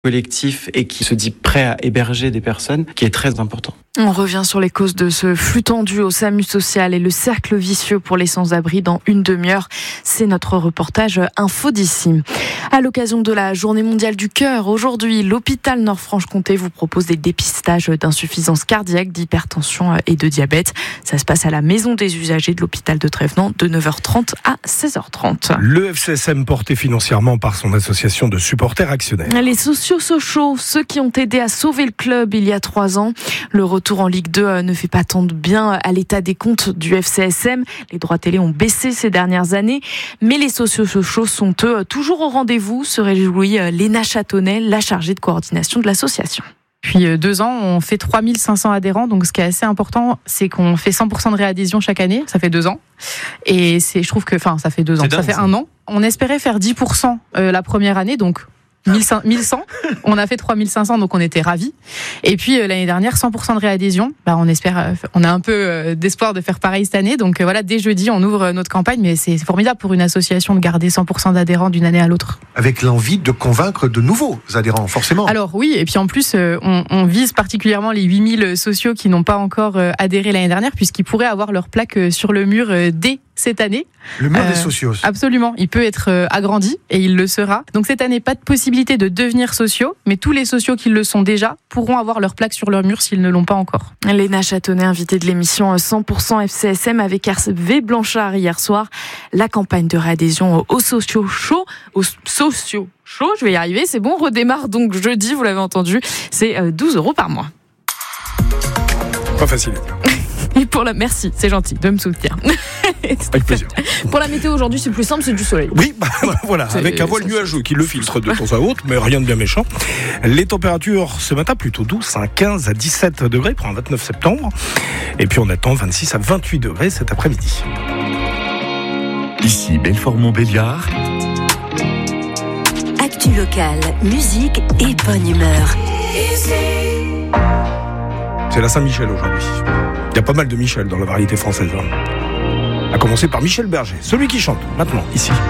collectif et qui se dit prêt à héberger des personnes, qui est très important. On revient sur les causes de ce flux tendu au SAMU social et le cercle vicieux pour les sans-abri dans une demi-heure. C'est notre reportage info d'ici. À l'occasion de la Journée mondiale du cœur, aujourd'hui, l'hôpital Nord-Franche-Comté vous propose des dépistages d'insuffisance cardiaque, d'hypertension et de diabète. Ça se passe à la maison des usagers de l'hôpital de Trévenans de 9h30 à 16h30. Le FCSM porté financièrement par son association de supporters actionnaires. Les socio-sociaux, ceux qui ont aidé à sauver le club il y a 3 ans. Le retour en Ligue 2 ne fait pas tant de bien à l'état des comptes du FCSM. Les droits télé ont baissé ces dernières années, mais les socio-sociaux sont eux toujours au rendez-vous, se réjouit Léna Châtonnet, la chargée de coordination de l'association. Depuis 2 ans, on fait 3500 adhérents. Donc, ce qui est assez important, c'est qu'on fait 100% de réadhésion chaque année. Ça fait 2 ans. Et je trouve que, ça fait 2 ans. Ça fait 1 an. On espérait faire 10% la première année. Donc, 1100, on a fait 3500, donc on était ravis. Et puis l'année dernière, 100% de réadhésion. On espère, on a un peu d'espoir de faire pareil cette année. Donc voilà, dès jeudi, on ouvre notre campagne, mais c'est formidable pour une association de garder 100% d'adhérents d'une année à l'autre. Avec l'envie de convaincre de nouveaux adhérents, forcément. Alors oui, et puis en plus, on vise particulièrement les 8000 sociaux qui n'ont pas encore adhéré l'année dernière, puisqu'ils pourraient avoir leur plaque sur le mur dès cette année. Le mur des socios. Absolument, il peut être agrandi et il le sera. Donc cette année, pas de possibilité de devenir sociaux, mais tous les sociaux qui le sont déjà pourront avoir leur plaque sur leur mur s'ils ne l'ont pas encore. Léna Châtonnet, invitée de l'émission 100% FCSM avec Hervé Blanchard hier soir. La campagne de réadhésion aux sociaux chauds, je vais y arriver, c'est bon, redémarre donc jeudi, vous l'avez entendu, c'est 12 € par mois. Pas facile. Et merci, c'est gentil de me soutenir. Avec plaisir. Pour la météo aujourd'hui, c'est plus simple, c'est du soleil. Oui, voilà, avec un voile nuageux qui le filtre de temps à autre, mais rien de bien méchant. Les températures ce matin plutôt douces, 15 à 17 degrés pour un 29 septembre. Et puis on attend 26 à 28 degrés cet après-midi. Ici Belfort-Montbéliard. Actu locale, musique et bonne humeur. C'est la Saint-Michel aujourd'hui. Il y a pas mal de Michel dans la variété française. À commencer par Michel Berger, celui qui chante maintenant, ici.